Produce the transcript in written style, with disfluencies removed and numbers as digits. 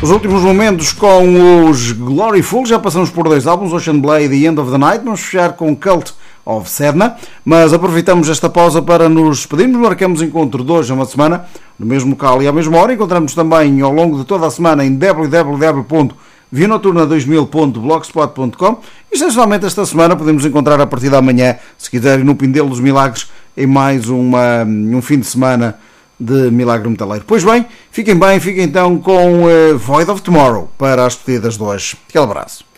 Os últimos momentos com os Gloryful, já passamos por 2 álbuns, Ocean Blade e End of the Night. Vamos fechar com Cult of Sedna, mas aproveitamos esta pausa para nos despedirmos. Marcamos encontro de hoje a uma semana, no mesmo local e à mesma hora. Encontramos também ao longo de toda a semana em www.vianoturna2000.blogspot.com e excepcionalmente esta semana podemos encontrar a partir da manhã, se quiserem, no Pindelo dos Milagres, em mais um fim de semana de Milagre Metaleiro. Pois bem, fiquem então com Void of Tomorrow para as despedidas de hoje. Aquele abraço.